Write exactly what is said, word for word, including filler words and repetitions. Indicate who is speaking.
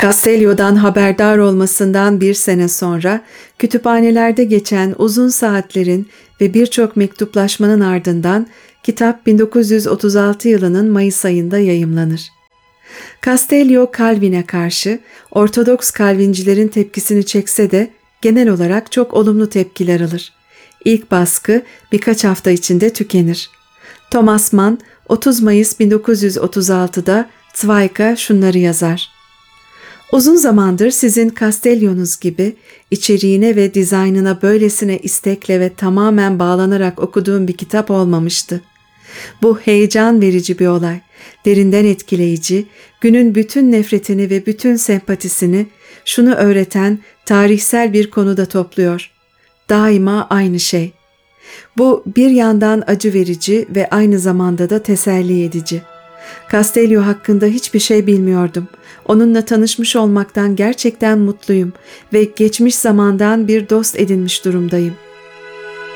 Speaker 1: Castello'dan haberdar olmasından bir sene sonra kütüphanelerde geçen uzun saatlerin ve birçok mektuplaşmanın ardından kitap bin dokuz yüz otuz altı yılının Mayıs ayında yayımlanır. Castello, Calvin'e karşı Ortodoks Calvincilerin tepkisini çekse de genel olarak çok olumlu tepkiler alır. İlk baskı birkaç hafta içinde tükenir. Thomas Mann otuz Mayıs bin dokuz yüz otuz altıda Zweig'a şunları yazar: "Uzun zamandır sizin Castello'nuz gibi içeriğine ve dizaynına böylesine istekle ve tamamen bağlanarak okuduğum bir kitap olmamıştı. Bu heyecan verici bir olay, derinden etkileyici, günün bütün nefretini ve bütün sempatisini şunu öğreten tarihsel bir konuda topluyor. Daima aynı şey. Bu bir yandan acı verici ve aynı zamanda da teselli edici. Castello hakkında hiçbir şey bilmiyordum. Onunla tanışmış olmaktan gerçekten mutluyum ve geçmiş zamandan bir dost edinmiş durumdayım.